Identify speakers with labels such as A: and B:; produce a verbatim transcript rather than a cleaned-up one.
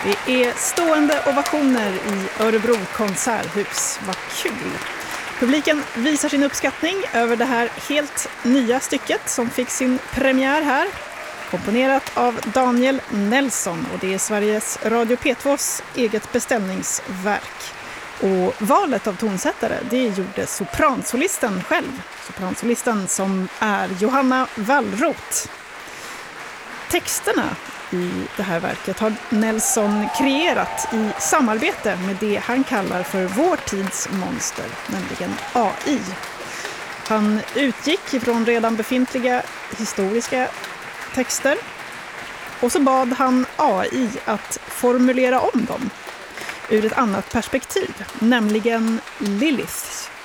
A: Det är stående ovationer i Örebro konserthus. Vad kul! Publiken visar sin uppskattning över det här helt nya stycket som fick sin premiär här. Komponerat av Daniel Nelson, och det är Sveriges Radio P tvås eget beställningsverk. Och valet av tonsättare, det gjorde sopransolisten själv. Sopransolisten som är Johanna Wallroth. Texterna i det här verket har Nelson kreerat i samarbete med det han kallar för vår tids monster, nämligen A I. Han utgick ifrån redan befintliga historiska texter och så bad han A I att formulera om dem ur ett annat perspektiv, nämligen Liliths.